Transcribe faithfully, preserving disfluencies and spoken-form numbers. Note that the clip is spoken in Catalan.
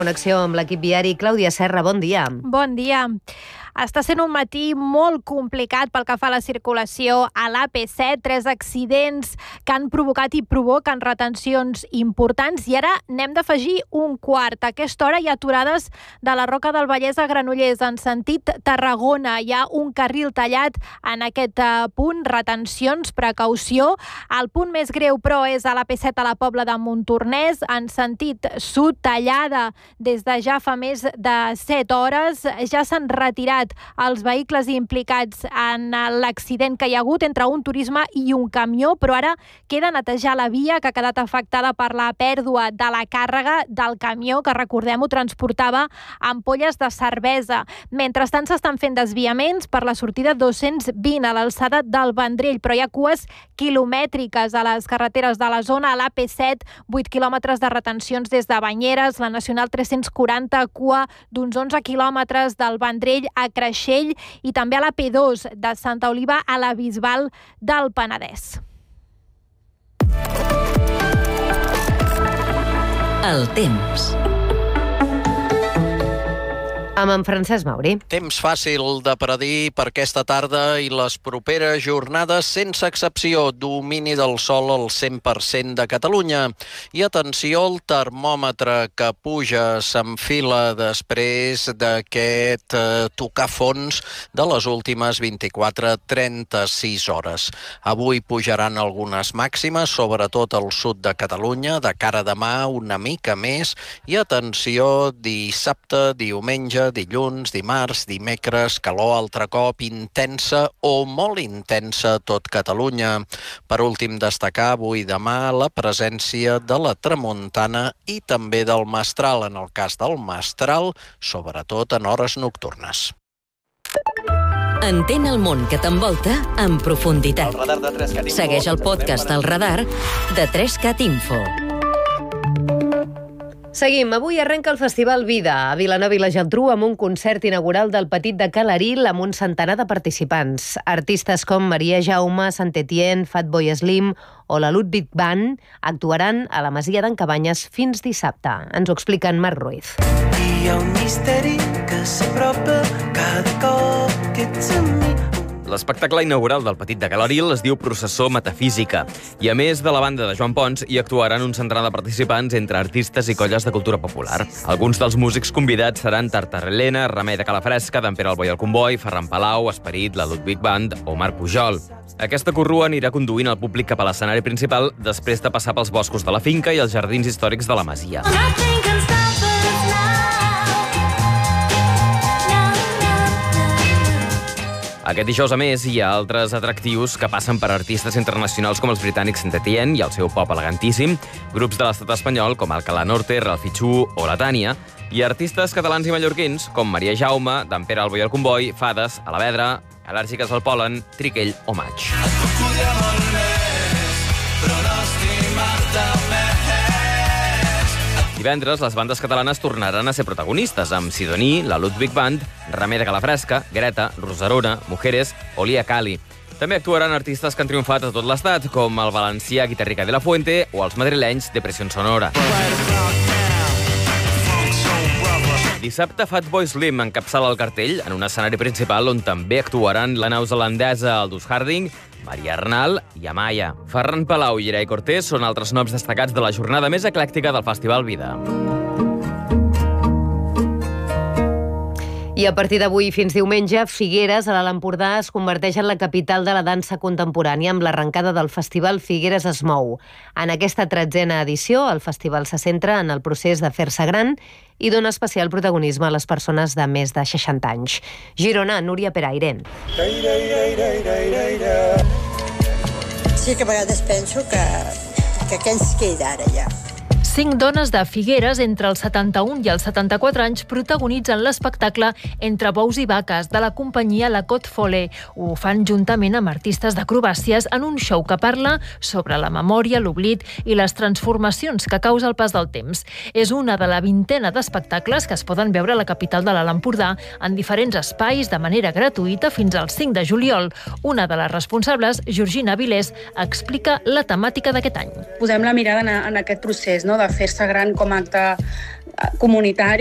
Connexió amb l'equip viari. Clàudia Serra, bon dia. Bon dia. Està sent un matí molt complicat pel que fa a la circulació a l'A P set, tres accidents que han provocat i provoquen retencions importants i ara n'hem d'afegir un quart. A aquesta hora hi ha aturades de la Roca del Vallès a Granollers en sentit Tarragona. Hi ha un carril tallat en aquest punt, retencions, precaució. El punt més greu, però, és a l'A P set a la Pobla de Montornès, en sentit sud, tallada des de ja fa més de set hores. Ja s'han retirat els vehicles implicats en l'accident que hi ha hagut entre un turisme i un camió, però ara queda netejar la via que ha quedat afectada per la pèrdua de la càrrega del camió, que recordem-ho, transportava ampolles de cervesa. Mentrestant s'estan fent desviaments per la sortida dos-cents vint a l'alçada del Vendrell, però hi ha cues quilomètriques a les carreteres de la zona. A l'A P set, vuit quilòmetres de retencions des de Banyeres, la Nacional tres-cents quaranta, cua d'uns onze quilòmetres del Vendrell a Creixell, i també a la P dos de Santa Oliva a la Bisbal del Penedès. El temps. Amb en Francesc Mauri. Temps fàcil de predir per aquesta tarda i les properes jornades, sense excepció, domini del sol al cent per cent de Catalunya. I atenció al termòmetre que puja, s'enfila després d'aquest eh, tocar fons de les últimes vint-i-quatre a trenta-sis hores. Avui pujaran algunes màximes, sobretot al sud de Catalunya, de cara a demà una mica més, i atenció, dissabte, diumenge, dilluns, dimarts, dimecres, calor altre cop, intensa o molt intensa a tot Catalunya. Per últim, destacar avui i demà la presència de la tramuntana i també del mestral, en el cas del mestral, sobretot en hores nocturnes. Entén el món que t'envolta en profunditat. El radar de tres cat Info. Segueix el podcast del Radar de tres cat Info. Seguim. Avui arrenca el Festival Vida a Vilanova i la Geltrú amb un concert inaugural del Petit de Calaril amb un centenar de participants. Artistes com Maria Jaume, Saint-Étienne, Fatboy Slim o la Ludwig Band actuaran a la Masia d'en Cabanyes fins dissabte. Ens ho explica en Marc Ruiz. Hi ha un misteri que s'apropa cada cop que ets amb mi. L'espectacle inaugural del Petit de Calaril es diu Processó Metafísica i, a més de la banda de Joan Pons, hi actuaran un centenar de participants entre artistes i colles de cultura popular. Alguns dels músics convidats seran Tartarelena, Remei de Calafresca, d'en Pere el Boi al Comboi, Ferran Palau, Esperit, la Ludwig Band o Marc Pujol. Aquesta corrua anirà conduint el públic cap a l'escenari principal després de passar pels boscos de la finca i els jardins històrics de la masia. Aquest dijous, a més, hi ha altres atractius que passen per artistes internacionals com els britànics Saint-Étienne i el seu pop elegantíssim, grups de l'estat espanyol com Alcalá Norte, Ralfichú o la Tània, i artistes catalans i mallorquins com Maria Jaume, d'en Pere el Boi al Comboi, Fades, Alavedra, Al·lèrgiques al pol·len, Triquell o Maig. Divendres, les bandes catalanes tornaran a ser protagonistes, amb Sidoní, la Ludwig Band, Remei de Calafresca, Greta, Rosarona, Mujeres o Lia Cali. També actuaran artistes que han triomfat a tot l'estat, com el valencià Guitarrica de la Fuente o els madrilenys Depressió Sonora. Dissabte, Fatboy Slim encapçala el cartell en un escenari principal on també actuaran la neozelandesa Aldous Harding, Maria Arnal i Amaya. Ferran Palau i Irai Cortés són altres noms destacats de la jornada més eclèctica del Festival Vida. I a partir d'avui fins diumenge, Figueres, a l'Alt Empordà, es converteix en la capital de la dansa contemporània amb l'arrencada del Festival Figueres es mou. En aquesta tretzena edició, el festival se centra en el procés de fer-se gran i dona especial protagonisme a les persones de més de seixanta anys. Girona, Núria Peraire. Sí que a vegades penso que, que què ens queda ara ja? Cinc dones de Figueres entre els setanta-un i els setanta-quatre anys protagonitzen l'espectacle Entre bous i vaques de la companyia La Côte Follet. Ho fan juntament amb artistes d'acrobàcies en un show que parla sobre la memòria, l'oblit i les transformacions que causa el pas del temps. És una de la vintena d'espectacles que es poden veure a la capital de l'Alt Empordà en diferents espais de manera gratuïta fins al cinc de juliol. Una de les responsables, Georgina Vilés, explica la temàtica d'aquest any. Posem la mirada en, en aquest procés, no?, de fer-se gran com a acte comunitari